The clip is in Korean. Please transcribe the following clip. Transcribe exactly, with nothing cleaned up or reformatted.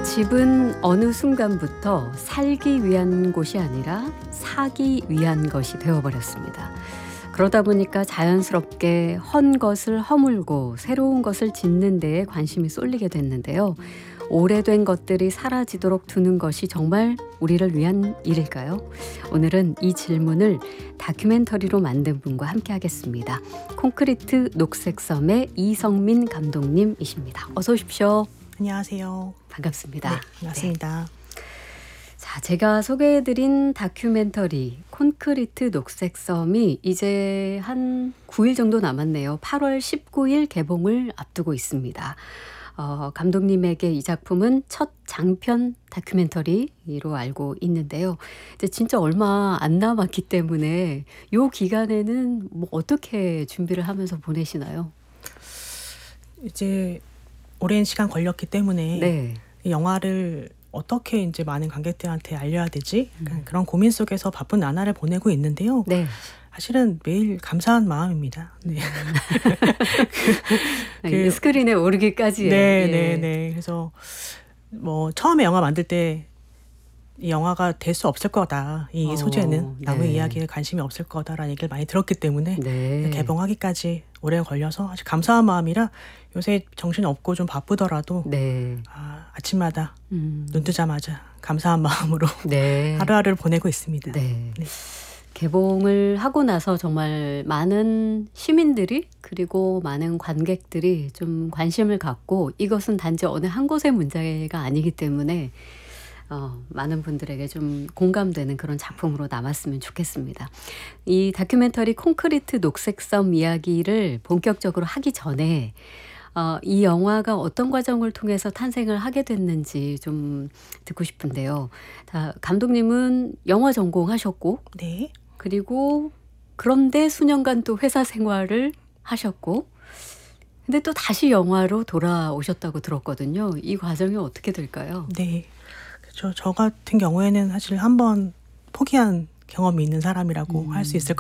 집은 어느 순간부터 살기 위한 곳이 아니라 사기 위한 것이 되어버렸습니다. 그러다 보니까 자연스럽게 헌 것을 허물고 새로운 것을 짓는 데에 관심이 쏠리게 됐는데요. 오래된 것들이 사라지도록 두는 것이 정말 우리를 위한 일일까요? 오늘은 이 질문을 다큐멘터리로 만든 분과 함께 하겠습니다. 콘크리트 녹색섬의 이성민 감독님이십니다. 어서 오십시오. 안녕하세요. 반갑습니다. 네, 반갑습니다. 네. 자, 제가 소개해드린 다큐멘터리 콘크리트 녹색섬이 이제 한 구 일 정도 남았네요. 팔월 십구일 개봉을 앞두고 있습니다. 어, 감독님에게 이 작품은 첫 장편 다큐멘터리로 알고 있는데요. 이제 진짜 얼마 안 남았기 때문에 이 기간에는 뭐 어떻게 준비를 하면서 보내시나요? 이제 오랜 시간 걸렸기 때문에 네. 이 영화를 어떻게 이제 많은 관객들한테 알려야 되지? 음. 그런 고민 속에서 바쁜 나날을 보내고 있는데요. 네. 사실은 매일 감사한 마음입니다. 네. 그, 그, 스크린에 오르기까지의. 네, 예. 네, 네. 그래서 뭐 처음에 영화 만들 때 이 영화가 될 수 없을 거다. 이 어, 소재는 남의 네. 이야기에 관심이 없을 거다라는 얘기를 많이 들었기 때문에 네. 개봉하기까지 오래 걸려서 아주 감사한 마음이라 요새 정신 없고 좀 바쁘더라도 네. 아, 아침마다 음. 눈 뜨자마자 감사한 마음으로 네. 하루하루를 보내고 있습니다. 네. 네. 개봉을 하고 나서 정말 많은 시민들이 그리고 많은 관객들이 좀 관심을 갖고 이것은 단지 어느 한 곳의 문제가 아니기 때문에 어, 많은 분들에게 좀 공감되는 그런 작품으로 남았으면 좋겠습니다. 이 다큐멘터리 콘크리트 녹색섬 이야기를 본격적으로 하기 전에 어, 이 영화가 어떤 과정을 통해서 탄생을 하게 됐는지 좀 듣고 싶은데요. 다, 감독님은 영화 전공하셨고 네. 그리고 그런데 수년간 또 회사 생활을 하셨고 근데 또 다시 영화로 돌아오셨다고 들었거든요. 이 과정이 어떻게 될까요? 네. 그렇죠. 저 같은 경우에는 사실 한 번 포기한 경험이 있는 사람이라고 음. 할 수 있을